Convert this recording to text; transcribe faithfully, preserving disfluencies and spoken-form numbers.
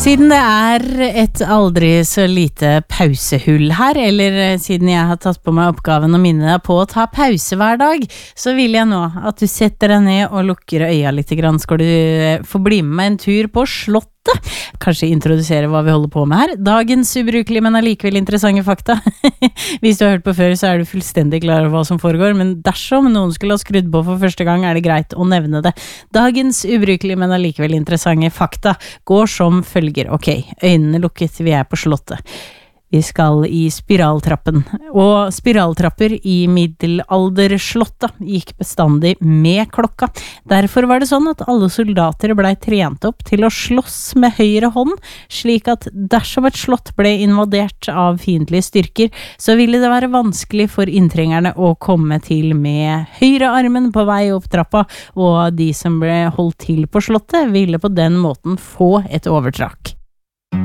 Siden det er et aldri så lite pausehull her, eller siden jeg har tatt på meg oppgaven å minne deg på å ta pause hver dag, så vil jeg nå at du setter deg ned og lukker øya litt grann. Skal du få bli med meg en tur på Slottet? Kanskje introdusere hva vi holder på med her. Dagens ubrukelige, men allikevel interessante fakta. Hvis du har hørt på før, så er du fullstendig klar over hva som foregår, men dersom noen skulle ha skrudd på for første gang, er det greit å nevne det. Dagens ubrukelige, men allikevel interessante fakta går som følger. Ok, øynene lukket, vi er på Slottet. Vi skal i spiraltrappen, og spiraltrapper i middelalderslottet gikk bestandig med klokka. Derfor var det sånn at alle soldater ble trent opp til å slåss med høyre hånd, slik at dersom et slott ble invadert av fiendtlige styrker, så ville det være vanskelig for inntrengerne å komme til med høyre armen på vei opp trappa, og de som ble holdt til på slottet ville på den måten få et overtrak.